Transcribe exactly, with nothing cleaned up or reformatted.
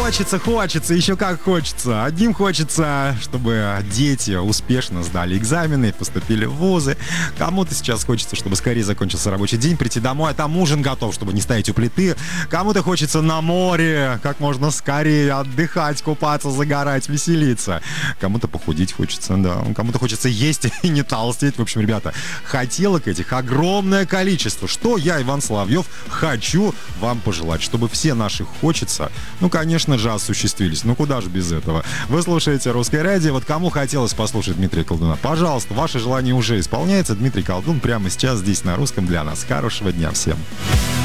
Хочется, хочется, еще как хочется. Одним хочется, чтобы дети успешно сдали экзамены, поступили в вузы. Кому-то сейчас хочется, чтобы скорее закончился рабочий день, прийти домой, а там ужин готов, чтобы не стоять у плиты. Кому-то хочется на море, как можно скорее отдыхать, купаться, загорать, веселиться. Кому-то похудеть хочется, да. Кому-то хочется есть и не толстеть. В общем, ребята, хотелок этих огромное количество. Что я, Иван Соловьев, хочу вам пожелать, чтобы все наши хочется, ну, конечно же, осуществились. Ну, куда же без этого? Вы слушаете «Русское радио». Вот кому хотелось послушать Дмитрия Колдуна, пожалуйста, ваше желание уже исполняется. Дмитрий Колдун прямо сейчас здесь на Русском для нас. Хорошего дня всем.